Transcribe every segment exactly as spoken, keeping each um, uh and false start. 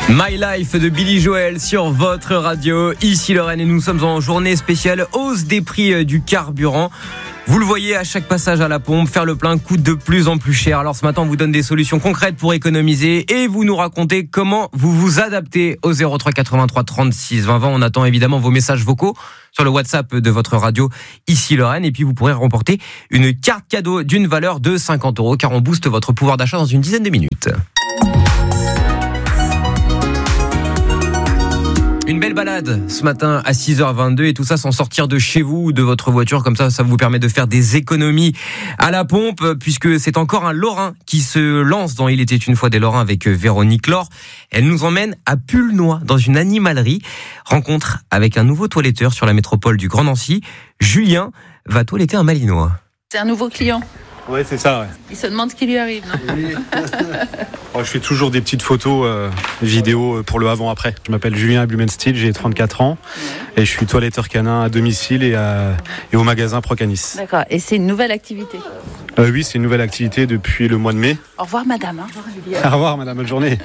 My Life de Billy Joel sur votre radio, ici Lorraine, et nous sommes en journée spéciale hausse des prix du carburant. Vous le voyez, à chaque passage à la pompe, faire le plein coûte de plus en plus cher. Alors ce matin, on vous donne des solutions concrètes pour économiser et vous nous racontez comment vous vous adaptez au zéro trois quatre-vingt-trois trente-six vingt vingt. On attend évidemment vos messages vocaux sur le WhatsApp de votre radio, ici Lorraine, et puis vous pourrez remporter une carte cadeau d'une valeur de cinquante euros car on booste votre pouvoir d'achat dans une dizaine de minutes. Une belle balade ce matin à six heures vingt-deux et tout ça sans sortir de chez vous ou de votre voiture. Comme ça, ça vous permet de faire des économies à la pompe puisque c'est encore un Lorrain qui se lance dans Il était une fois des Lorrains avec Véronique Laure. Elle nous emmène à Pulnoy dans une animalerie. Rencontre avec un nouveau toiletteur sur la métropole du Grand Nancy. Julien va toiletter un malinois. C'est un nouveau client. Ouais, c'est ça, ouais. Il se demande ce qui lui arrive, non ? Oui. Je fais toujours des petites photos, euh, vidéos pour le avant-après. Je m'appelle Julien Blumenstiel, j'ai trente-quatre ans et je suis toiletteur canin à domicile et, à, et au magasin Procanis. D'accord, et c'est une nouvelle activité ? euh, Oui, c'est une nouvelle activité depuis le mois de mai. Au revoir madame. Hein. Au revoir madame, bonne journée.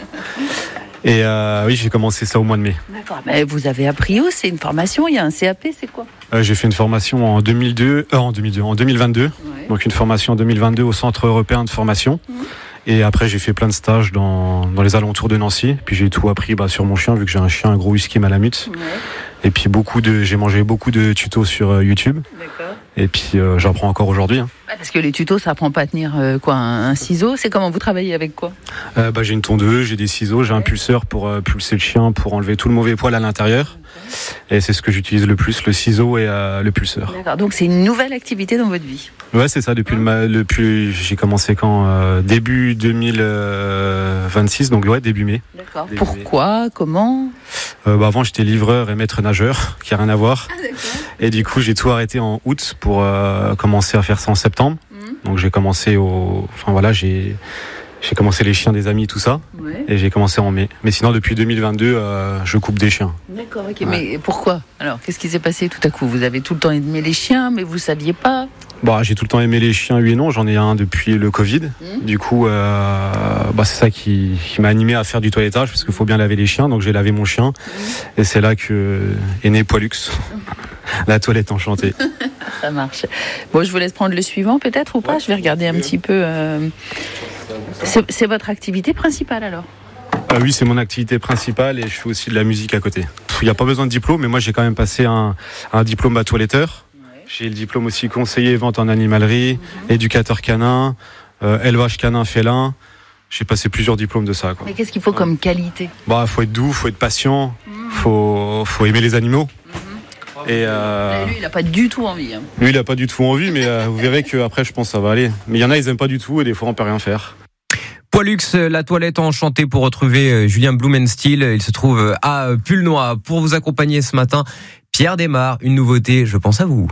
Et euh, oui, j'ai commencé ça au mois de mai. D'accord, mais vous avez appris où ? C'est une formation, il y a un C A P, c'est quoi ? euh, J'ai fait une formation en deux mille deux, euh, en deux mille deux, en deux mille vingt-deux. Ouais. Donc une formation en deux mille vingt-deux au Centre européen de formation. Mmh. Et après, j'ai fait plein de stages dans, dans les alentours de Nancy. Puis j'ai tout appris bah, sur mon chien, vu que j'ai un chien, un gros husky malamute. Ouais. Et puis beaucoup de, j'ai mangé beaucoup de tutos sur euh, YouTube. D'accord. Et puis euh, j'apprends encore aujourd'hui. Hein. Ah, parce que les tutos, ça apprend pas à tenir euh, quoi, un, un ciseau. C'est comment vous travaillez avec quoi ? euh, bah, J'ai une tondeuse, j'ai des ciseaux, j'ai ouais. un pulseur pour euh, pulser le chien, pour enlever tout le mauvais poil à l'intérieur. Okay. Et c'est ce que j'utilise le plus, le ciseau et euh, le pulseur. D'accord. Donc c'est une nouvelle activité dans votre vie ? Ouais, c'est ça. Depuis mmh. le, le plus, j'ai commencé quand euh, début deux mille vingt-six, donc ouais, début mai. D'accord. Début Pourquoi ? mai. Comment ? euh, bah, Avant, j'étais livreur et maître nageur, qui a rien à voir. Ah, d'accord. Et du coup, j'ai tout arrêté en août pour euh, commencer à faire ça en septembre. Mmh. Donc j'ai commencé au, enfin voilà, j'ai j'ai commencé les chiens des amis, tout ça. Ouais. Et j'ai commencé en mai. Mais sinon, depuis deux mille vingt-deux, euh, je coupe des chiens. D'accord, ok. Ouais. Mais pourquoi ? Alors, qu'est-ce qui s'est passé tout à coup ? Vous avez tout le temps aimé les chiens, mais vous saviez pas ? Bah, j'ai tout le temps aimé les chiens, oui et non. J'en ai un depuis le Covid. Mmh. Du coup, euh, bah, c'est ça qui, qui m'a animé à faire du toilettage, parce qu'il faut bien laver les chiens. Donc, j'ai lavé mon chien. Mmh. Et c'est là que est né Poilux. La toilette enchantée. Ça marche. Bon, je vous laisse prendre le suivant, peut-être, ou pas ? Ouais. Je vais regarder un oui. petit peu... Euh... C'est, c'est votre activité principale, alors ? euh, Oui, c'est mon activité principale et je fais aussi de la musique à côté. Il n'y a pas besoin de diplôme, mais moi, j'ai quand même passé un, un diplôme à toiletteur. Ouais. J'ai le diplôme aussi conseiller vente en animalerie, mmh. éducateur canin, euh, élevage canin félin. J'ai passé plusieurs diplômes de ça, quoi. Mais qu'est-ce qu'il faut ouais. comme qualité ? Bah, faut être doux, faut être patient, mmh. faut, faut aimer les animaux. Et euh... lui, il n'a pas du tout envie. Hein. Lui, il n'a pas du tout envie, mais euh, vous verrez qu'après, je pense que ça va aller. Mais il y en a, ils n'aiment pas du tout et des fois, on ne peut rien faire. Poilux, la toilette enchantée pour retrouver Julien Blumenstiel. Il se trouve à Pulnoy. Pour vous accompagner ce matin, Pierre Desmar, une nouveauté, je pense à vous.